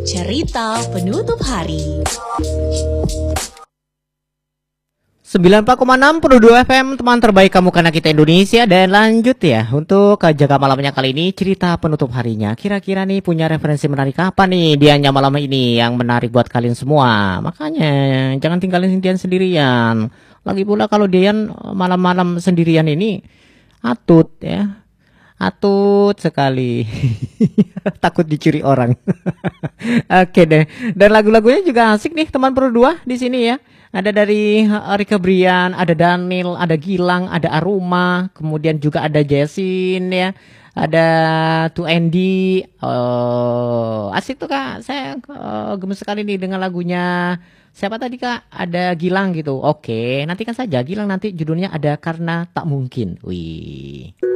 Cerita Penutup Hari. 94,6 Produk FM, teman terbaik kamu karena kita Indonesia. Dan lanjut ya, untuk jaga malamnya kali ini, cerita penutup harinya. Kira-kira nih punya referensi menarik apa nih Diannya malam ini yang menarik buat kalian semua. Makanya jangan tinggalin Dian sendirian. Lagi pula kalau Dian malam-malam sendirian ini atut ya, atut sekali. Takut dicuri orang. Oke deh. Dan lagu-lagunya juga asik nih teman berdua di sini ya. Ada dari Rika Brian, ada Daniel, ada Gilang, ada Aruma, kemudian juga ada Jessin ya. Ada Tu Andy. Asik tuh Kak. Saya gemes sekali nih dengan lagunya. Siapa tadi Kak? Ada Gilang gitu. Oke, nantikan saja Gilang nanti judulnya ada Karena Tak Mungkin. Wih.